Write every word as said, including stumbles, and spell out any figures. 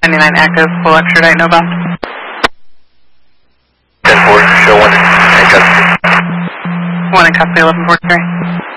ninety-nine active, full extradite, no bound. ten four, show one in custody. One in custody, eleven forty-three.